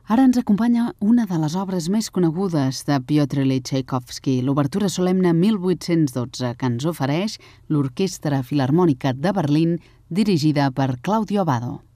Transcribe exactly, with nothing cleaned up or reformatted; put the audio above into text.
Ara ens acompanya una de les obres més conegudes de Piotr Ilich Txaikovski, l'obertura solemne mil vuit-cents dotze, que ens ofereix l'Orquestra Filharmònica de Berlín, dirigida per Claudio Abbado.